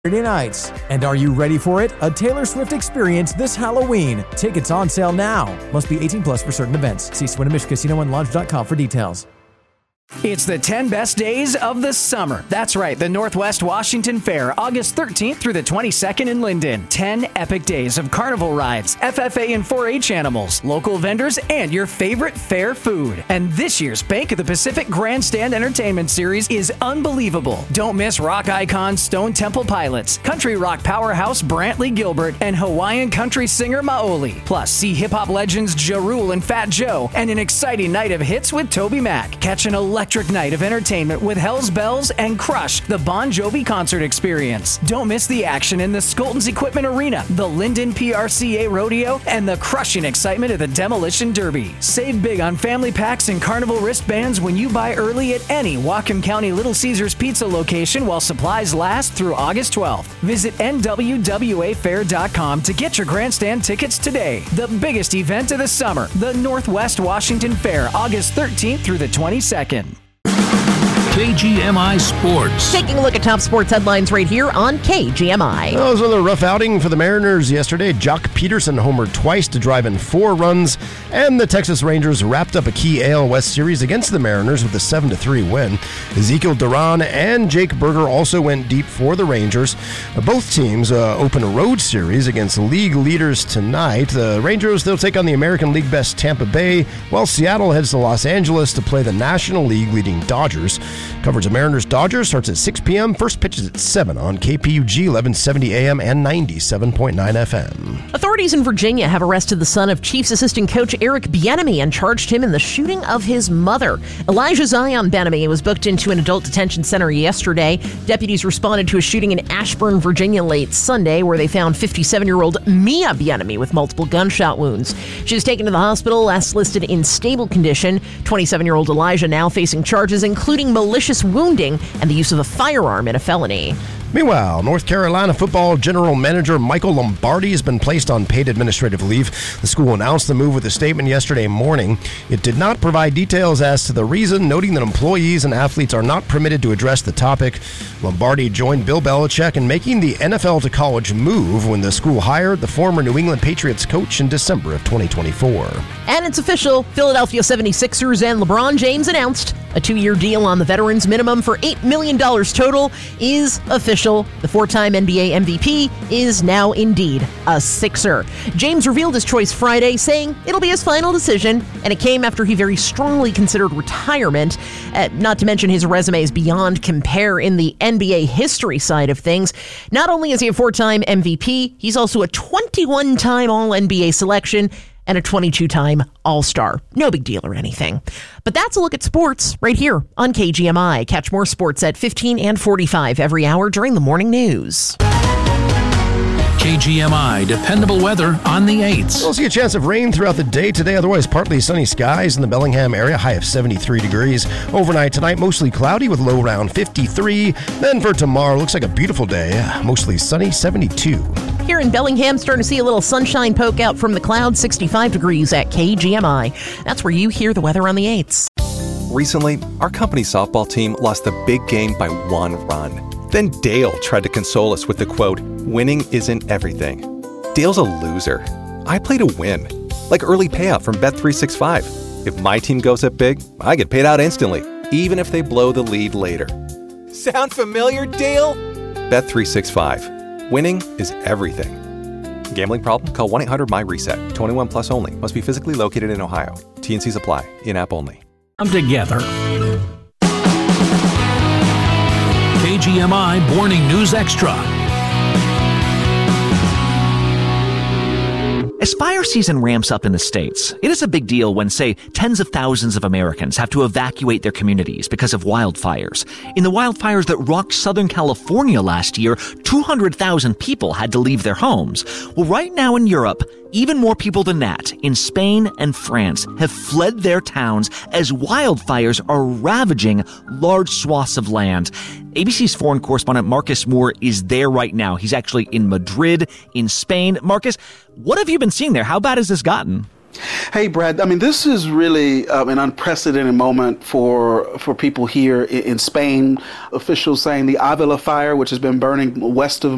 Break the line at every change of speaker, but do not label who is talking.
Saturday nights. And are you ready for it? A Taylor Swift experience this Halloween. Tickets on sale now. Must be 18 plus for certain events. See Swinomish Casino and Lodge.com for details.
It's the 10 best days of the summer. That's right, the Northwest Washington Fair, August 13th through the 22nd in Linden. 10 epic days of carnival rides, FFA and 4-H animals, local vendors, and your favorite fair food. And this year's Bank of the Pacific Grandstand Entertainment Series is unbelievable. Don't miss rock icons Stone Temple Pilots, country rock powerhouse Brantley Gilbert, and Hawaiian country singer Maoli. Plus, see hip-hop legends Ja Rule and Fat Joe, and an exciting night of hits with Toby Mac. Catch an electric night of entertainment with Hell's Bells and Crush, the Bon Jovi concert experience. Don't miss the action in the Skoltons Equipment Arena, the Linden PRCA Rodeo, and the crushing excitement of the Demolition Derby. Save big on family packs and carnival wristbands when you buy early at any Whatcom County Little Caesars Pizza location while supplies last through August 12th. Visit NWWAfair.com to get your grandstand tickets today. The biggest event of the summer, the Northwest Washington Fair, August 13th through the 22nd.
KGMI Sports.
Taking a look at top sports headlines right here on KGMI.
Well, it was another rough outing for the Mariners yesterday. Jock Peterson homered twice to drive in 4 runs, and the Texas Rangers wrapped up a key AL West series against the Mariners with a 7-3 win. Ezekiel Duran and Jake Berger also went deep for the Rangers. Both teams open a road series against league leaders tonight. The Rangers, they'll take on the American League best Tampa Bay, while Seattle heads to Los Angeles to play the National League leading Dodgers. Coverage of Mariners-Dodgers starts at 6 p.m. First pitch is at 7 on KPUG 1170 AM and 97.9 FM.
Authorities in Virginia have arrested the son of Chiefs assistant coach Eric Bieniemy and charged him in the shooting of his mother. Elijah Zion Bieniemy was booked into an adult detention center yesterday. Deputies responded to a shooting in Ashburn, Virginia late Sunday, where they found 57-year-old Mia Bieniemy with multiple gunshot wounds. She was taken to the hospital, last listed in stable condition. 27-year-old Elijah now facing charges including malicious wounding and the use of a firearm in a felony.
Meanwhile, North Carolina football general manager Michael Lombardi has been placed on paid administrative leave. The school announced the move with a statement yesterday morning. It did not provide details as to the reason, noting that employees and athletes are not permitted to address the topic. Lombardi joined Bill Belichick in making the NFL to college move when the school hired the former New England Patriots coach in December of 2024.
And it's official. Philadelphia 76ers and LeBron James announced a 2-year deal on the veterans minimum for $8 million total is official. The 4-time NBA MVP is now indeed a Sixer. James revealed his choice Friday, saying it'll be his final decision, and it came after he very strongly considered retirement. Not to mention his resume is beyond compare in the NBA history side of things. Not only is he a 4-time MVP, he's also a 21-time All-NBA selection and a 22-time All-Star. No big deal or anything. But that's a look at sports right here on KGMI. Catch more sports at 15 and 45 every hour during the morning news.
KGMI dependable weather on the 8s.
We'll see a chance of rain throughout the day today, otherwise partly sunny skies in the Bellingham area, high of 73 degrees. Overnight tonight, mostly cloudy with low around 53. Then for tomorrow, looks like a beautiful day, mostly sunny, 72.
Here in Bellingham, starting to see a little sunshine poke out from the clouds, 65 degrees at KGMI. That's where you hear the weather on the 8s.
Recently, our company softball team lost a big game by 1 run. Then Dale tried to console us with the quote, "Winning isn't everything." Dale's a loser. I play to win, like early payout from Bet365. If my team goes up big, I get paid out instantly, even if they blow the lead later. Sound familiar, Dale? Bet365. Winning is everything. Gambling problem? Call 1-800-MY-RESET. 21 plus only. Must be physically located in Ohio. T&Cs apply. In-app only.
Come together. KGMI Morning News Extra.
As fire season ramps up in the States, it is a big deal when, say, tens of thousands of Americans have to evacuate their communities because of wildfires. In the wildfires that rocked Southern California last year, 200,000 people had to leave their homes. Well, right now in Europe, even more people than that, in Spain and France, have fled their towns as wildfires are ravaging large swaths of land. ABC's foreign correspondent Marcus Moore is there right now. He's actually in Madrid, in Spain. Marcus, what have you been seeing there? How bad has this gotten?
Hey, Brad. I mean, this is really an unprecedented moment for people here in Spain. Officials saying the Avila fire, which has been burning west of